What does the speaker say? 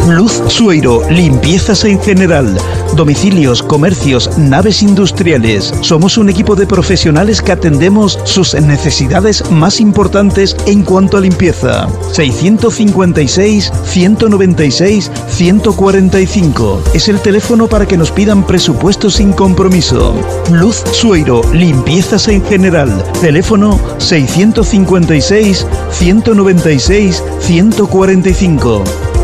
Luz Sueiro, limpiezas en general. Domicilios, comercios, naves industriales. Somos un equipo de profesionales que atendemos sus necesidades más importantes en cuanto a limpieza. 656-196-145. Es el teléfono para que nos pidan presupuestos sin compromiso. Luz Sueiro, limpiezas en general. Teléfono 656-196-145.